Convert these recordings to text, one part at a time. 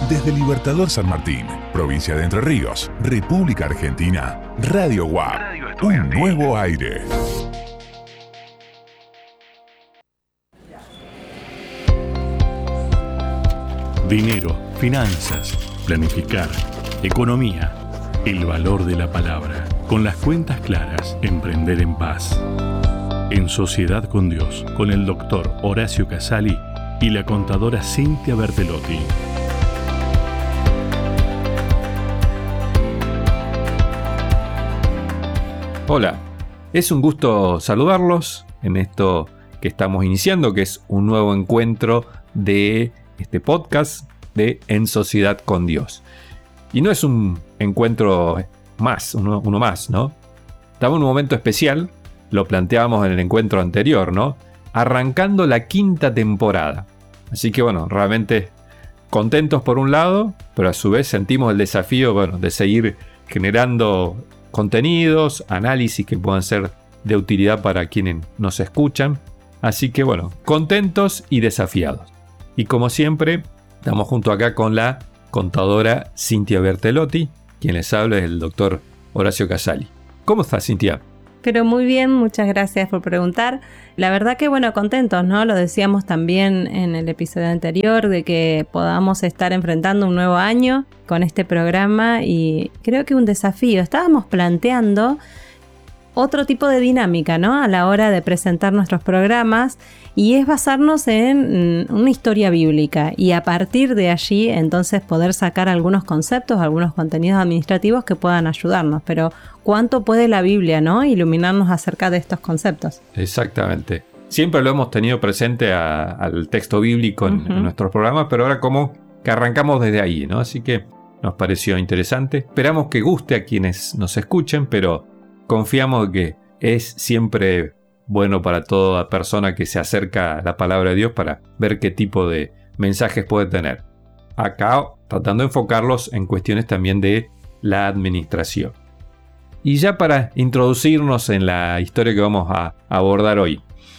Desde Libertador San Martín, provincia de Entre Ríos, República Argentina, Radio UAP, un nuevo aire. Dinero, finanzas, planificar, economía, el valor de la palabra, con las cuentas claras, emprender en paz. En Sociedad con Dios, con el doctor Horacio Casali y la contadora Cintia Bertelotti. Hola, es un gusto saludarlos en esto que estamos iniciando, que es un nuevo encuentro de este podcast de En Sociedad con Dios. Y no es un encuentro más, uno más, ¿no? Estamos en un momento especial, lo planteábamos en el encuentro anterior, ¿no? Arrancando la 5ª temporada. Así que bueno, realmente contentos por un lado, pero a su vez sentimos el desafío, bueno, de seguir generando contenidos, análisis que puedan ser de utilidad para quienes nos escuchan. Así que bueno, contentos y desafiados. Y como siempre, estamos junto acá con la contadora Cintia Bertelotti, quien les habla es el doctor Horacio Casali. ¿Cómo estás, Cintia? Pero muy bien, muchas gracias por preguntar. La verdad que bueno, contentos, ¿no? Lo decíamos también en el episodio anterior de que podamos estar enfrentando un nuevo año con este programa y creo que un desafío. Estábamos planteando otro tipo de dinámica, ¿no? A la hora de presentar nuestros programas y es basarnos en una historia bíblica y a partir de allí entonces poder sacar algunos conceptos, algunos contenidos administrativos que puedan ayudarnos. Pero ¿cuánto puede la Biblia, ¿no? Iluminarnos acerca de estos conceptos? Exactamente. Siempre lo hemos tenido presente al texto bíblico en nuestros programas, pero ahora como que arrancamos desde ahí, ¿no? Así que nos pareció interesante. Esperamos que guste a quienes nos escuchen, pero confiamos que es siempre bueno para toda persona que se acerca a la palabra de Dios para ver qué tipo de mensajes puede tener. Acá tratando de enfocarlos en cuestiones también de la administración. Y ya para introducirnos en la historia que vamos a abordar hoy.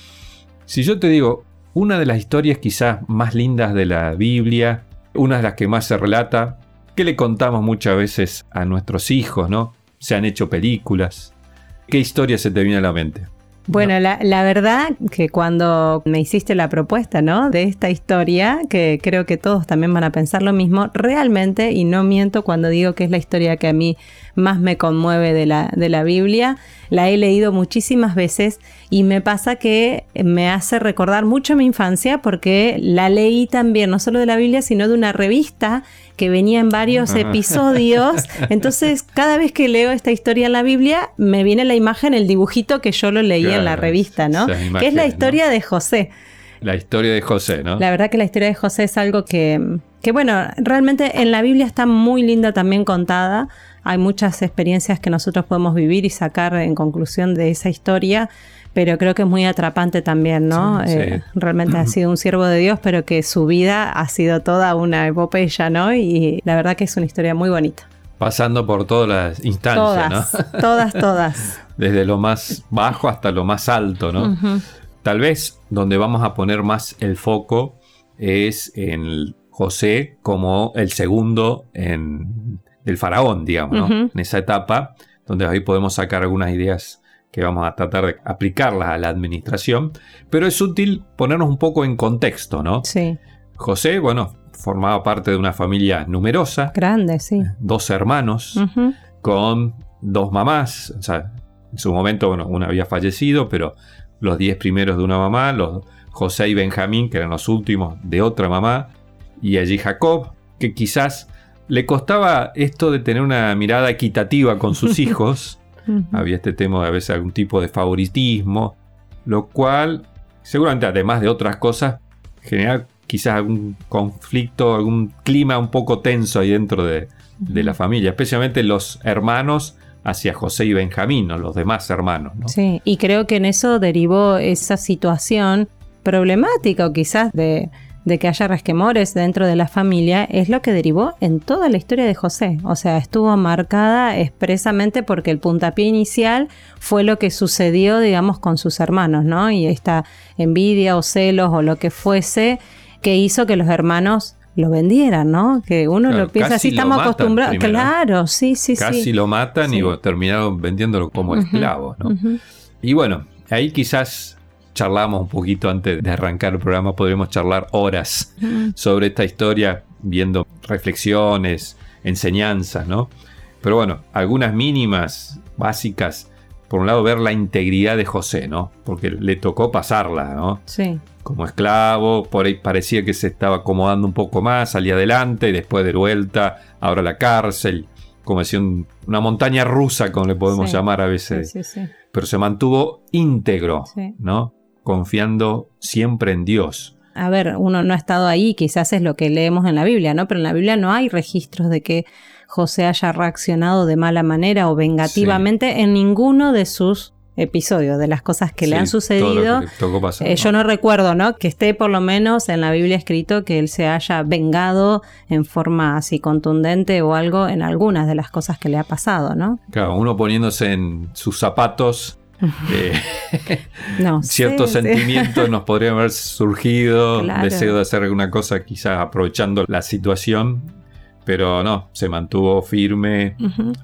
Si yo te digo, una de las historias quizás más lindas de la Biblia, una de las que más se relata, que le contamos muchas veces a nuestros hijos, ¿no? Se han hecho películas. ¿Qué historia se te viene a la mente? Bueno, la verdad que cuando me hiciste la propuesta, ¿no? De esta historia, que creo que todos también van a pensar lo mismo, realmente, y no miento cuando digo que es la historia que a mí más me conmueve de la Biblia, la he leído muchísimas veces y me pasa que me hace recordar mucho mi infancia porque la leí también, no solo de la Biblia, sino de una revista que venía en varios episodios. Entonces, cada vez que leo esta historia en la Biblia, me viene la imagen, el dibujito que yo lo leía en la revista, ¿no? Que es la historia, ¿no?, de José. La historia de José, ¿no? La verdad que la historia de José es algo que bueno, realmente en la Biblia está muy linda también contada. Hay muchas experiencias que nosotros podemos vivir y sacar en conclusión de esa historia, pero creo que es muy atrapante también, ¿no? Sí. Realmente ha sido un siervo de Dios, pero que su vida ha sido toda una epopeya, ¿no? Y la verdad que es una historia muy bonita. Pasando por todas las instancias, todas, ¿no? Todas. Desde lo más bajo hasta lo más alto, ¿no? Uh-huh. Tal vez donde vamos a poner más el foco es en José como el segundo del faraón, digamos, ¿no? Uh-huh. En esa etapa donde ahí podemos sacar algunas ideas que vamos a tratar de aplicarlas a la administración, pero es útil ponernos un poco en contexto, ¿no? Sí. José, bueno, formaba parte de una familia numerosa. Grande, sí. 2 hermanos, uh-huh, con 2 mamás. O sea, en su momento, bueno, una había fallecido, pero los 10 primeros de una mamá, los José y Benjamín, que eran los últimos de otra mamá, y allí Jacob, que quizás le costaba esto de tener una mirada equitativa con sus hijos. Uh-huh. Había este tema de a veces algún tipo de favoritismo, lo cual seguramente además de otras cosas genera quizás algún conflicto, algún clima un poco tenso ahí dentro de la familia, especialmente los hermanos hacia José y Benjamín, ¿no? Los demás hermanos, ¿no? Sí, y creo que en eso derivó esa situación problemática o quizás de que haya resquemores dentro de la familia, es lo que derivó en toda la historia de José. O sea, estuvo marcada expresamente porque el puntapié inicial fue lo que sucedió, digamos, con sus hermanos, ¿no? Y esta envidia o celos o lo que fuese que hizo que los hermanos lo vendieran, ¿no? Que uno Claro, lo piensa así, casi lo estamos matan acostumbrados. primero. Claro, sí. Casi lo matan Sí. y terminaron vendiéndolo como esclavos, ¿no? Y bueno, ahí quizás charlamos un poquito antes de arrancar el programa, podríamos charlar horas sobre esta historia, viendo reflexiones, enseñanzas, ¿no? Pero bueno, algunas mínimas, básicas. Por un lado, ver la integridad de José, ¿no? Porque le tocó pasarla, ¿no? Sí. Como esclavo, por ahí parecía que se estaba acomodando un poco más, salía adelante y después de vuelta, ahora la cárcel, como decía, una montaña rusa, como le podemos Sí. llamar a veces. Sí. Pero se mantuvo íntegro, Sí. ¿no? Confiando siempre en Dios. A ver, uno no ha estado ahí, quizás es lo que leemos en la Biblia, ¿no? Pero en la Biblia no hay registros de que José haya reaccionado de mala manera o vengativamente en ninguno de sus episodios, de las cosas que le han Todo sucedido. lo que le tocó pasar, Yo no recuerdo, ¿no? Que esté por lo menos en la Biblia escrito que él se haya vengado en forma así contundente o algo en algunas de las cosas que le ha pasado, ¿no? Claro, uno poniéndose en sus zapatos, No ciertos sé, sentimientos nos podrían haber surgido, Claro. deseo de hacer alguna cosa quizás aprovechando la situación, pero no, se mantuvo firme,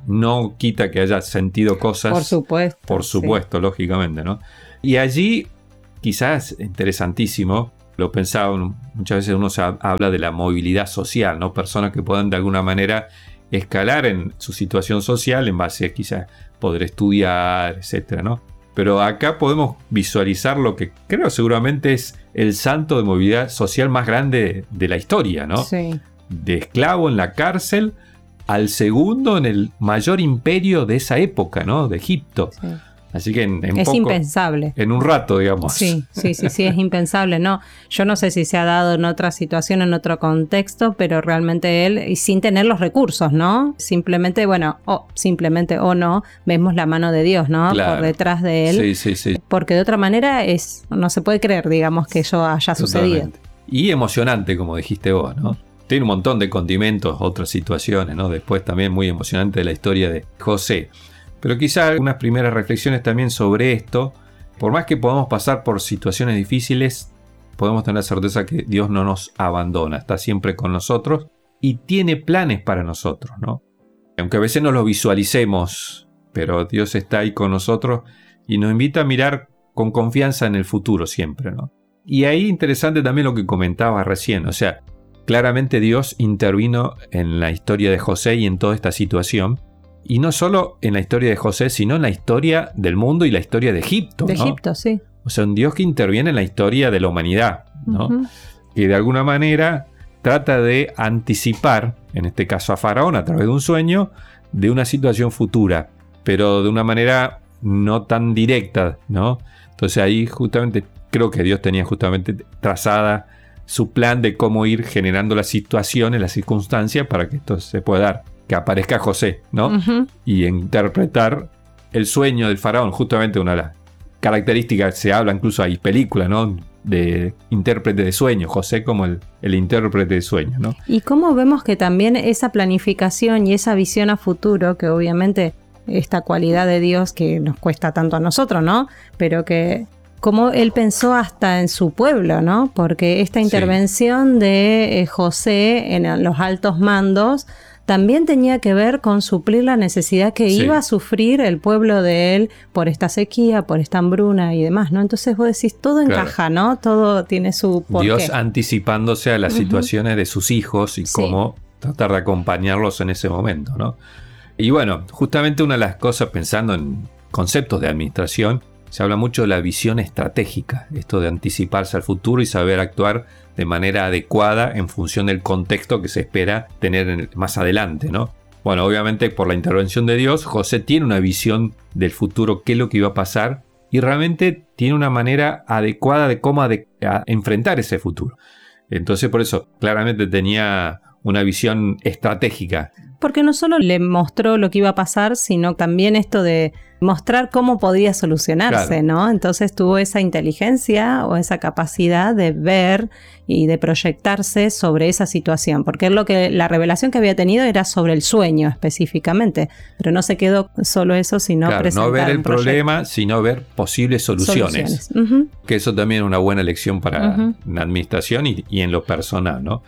no quita que haya sentido cosas. Por supuesto. Por lógicamente, ¿no? Y allí, quizás interesantísimo, lo pensaba, muchas veces uno habla de la movilidad social, ¿no? Personas que puedan de alguna manera escalar en su situación social en base a quizás poder estudiar, etcétera, ¿no? Pero acá podemos visualizar lo que creo seguramente es el salto de movilidad social más grande de la historia, ¿no? Sí. De esclavo en la cárcel al segundo en el mayor imperio de esa época, ¿no? De Egipto. Sí. Así que en Es poco, impensable. en un rato, digamos. Sí, es impensable. No, yo no sé si se ha dado en otra situación, en otro contexto, pero realmente él, y sin tener los recursos, ¿no? Simplemente, simplemente o no, vemos la mano de Dios, ¿no? Claro. Por detrás de él. Sí. Porque de otra manera no se puede creer, digamos, que eso haya sucedido. Totalmente. Y emocionante, como dijiste vos, ¿no? Tiene un montón de condimentos, otras situaciones, ¿no? Después también muy emocionante la historia de José. Pero quizá algunas primeras reflexiones también sobre esto. Por más que podamos pasar por situaciones difíciles, podemos tener la certeza que Dios no nos abandona, está siempre con nosotros y tiene planes para nosotros, ¿no? Aunque a veces no los visualicemos, pero Dios está ahí con nosotros y nos invita a mirar con confianza en el futuro siempre, ¿no? Y ahí interesante también lo que comentabas recién, o sea, claramente Dios intervino en la historia de José y en toda esta situación. Y no solo en la historia de José, sino en la historia del mundo y la historia de Egipto, De ¿no? Egipto, sí. O sea, un Dios que interviene en la historia de la humanidad, ¿no? Ujú. Que de alguna manera trata de anticipar, en este caso a Faraón, a través de un sueño, de una situación futura, pero de una manera no tan directa, ¿no? Entonces ahí justamente creo que Dios tenía justamente trazada su plan de cómo ir generando las situaciones, las circunstancias para que esto se pueda dar. Que aparezca José, ¿no? Ujú. Y interpretar el sueño del faraón, justamente una de las características, se habla incluso, hay películas, ¿no? De intérprete de sueños, José como el intérprete de sueños, ¿no? Y cómo vemos que también esa planificación y esa visión a futuro, que obviamente esta cualidad de Dios que nos cuesta tanto a nosotros, ¿no? Pero que como él pensó hasta en su pueblo, ¿no? Porque esta intervención de José en los altos mandos también tenía que ver con suplir la necesidad que iba a sufrir el pueblo de él por esta sequía, por esta hambruna y demás, ¿no? Entonces vos decís, todo encaja, ¿no? Todo tiene su porqué. Dios anticipándose a las situaciones de sus hijos y cómo tratar de acompañarlos en ese momento, ¿no? Y bueno, justamente una de las cosas, pensando en conceptos de administración, se habla mucho de la visión estratégica, esto de anticiparse al futuro y saber actuar de manera adecuada en función del contexto que se espera tener más adelante, ¿no? Bueno, obviamente por la intervención de Dios, José tiene una visión del futuro, qué es lo que iba a pasar, y realmente tiene una manera adecuada de cómo enfrentar ese futuro. Entonces por eso claramente tenía una visión estratégica. Porque no solo le mostró lo que iba a pasar, sino también esto de mostrar cómo podía solucionarse, ¿no? Entonces tuvo esa inteligencia o esa capacidad de ver y de proyectarse sobre esa situación, porque la revelación que había tenido era sobre el sueño específicamente, pero no se quedó solo eso, sino presentar no ver el un proyecto. problema, sino ver posibles soluciones. Uh-huh. Que eso también es una buena lección para la administración y en lo personal, ¿no?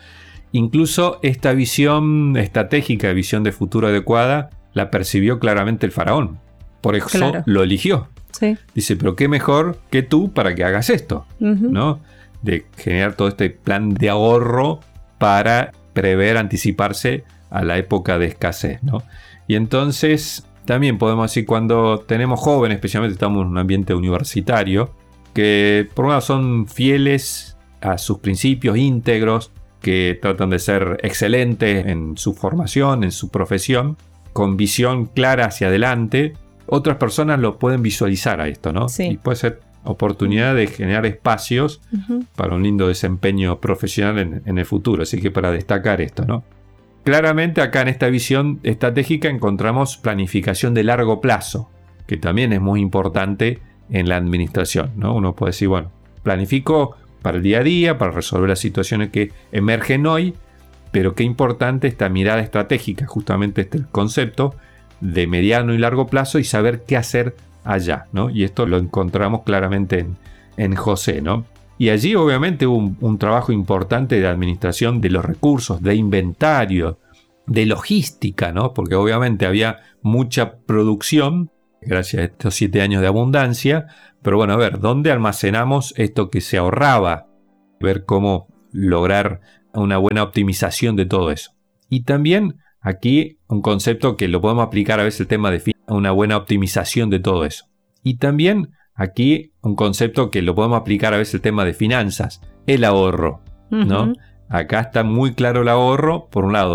Incluso esta visión estratégica, visión de futuro adecuada, la percibió claramente el faraón. Por eso lo eligió. Sí. Dice, pero qué mejor que tú para que hagas esto, ¿no? De generar todo este plan de ahorro para prever, anticiparse a la época de escasez, ¿no? Y entonces también podemos decir, cuando tenemos jóvenes, especialmente estamos en un ambiente universitario, que por un lado son fieles a sus principios íntegros, que tratan de ser excelentes en su formación, en su profesión, con visión clara hacia adelante. Otras personas lo pueden visualizar a esto, ¿no? Sí. Y puede ser oportunidad de generar espacios para un lindo desempeño profesional en el futuro. Así que para destacar esto, ¿no? Claramente acá en esta visión estratégica encontramos planificación de largo plazo, que también es muy importante en la administración, ¿no? Uno puede decir, bueno, planifico para el día a día, para resolver las situaciones que emergen hoy, pero qué importante esta mirada estratégica, justamente este concepto de mediano y largo plazo y saber qué hacer allá, ¿no? Y esto lo encontramos claramente en José, ¿no? Y allí obviamente hubo un trabajo importante de administración de los recursos, de inventario, de logística, ¿no? Porque obviamente había mucha producción, gracias a estos 7 años de abundancia, pero bueno, a ver, ¿dónde almacenamos esto que se ahorraba? Ver cómo lograr una buena optimización de todo eso. Y también aquí un concepto que lo podemos aplicar a veces el tema de una buena optimización de todo eso. Y también aquí un concepto que lo podemos aplicar a veces el tema de finanzas, el ahorro, ¿no? Acá está muy claro el ahorro, por un lado,